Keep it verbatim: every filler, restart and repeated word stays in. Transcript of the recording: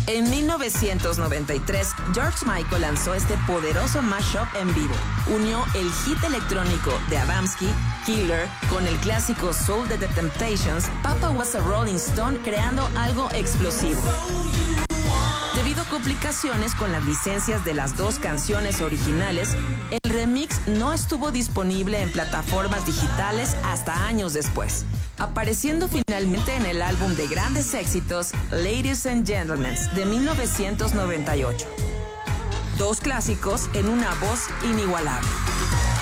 En mil novecientos noventa y tres, George Michael lanzó este poderoso mashup en vivo. Unió el hit electrónico de Adamski, Killer, con el clásico soul de The Temptations, Papa Was a Rolling Stone, creando algo explosivo. Debido a complicaciones con las licencias de las dos canciones originales, el remix no estuvo disponible en plataformas digitales hasta años después, apareciendo finalmente en el álbum de grandes éxitos Ladies and Gentlemen de mil novecientos noventa y ocho. Dos clásicos en una voz inigualable.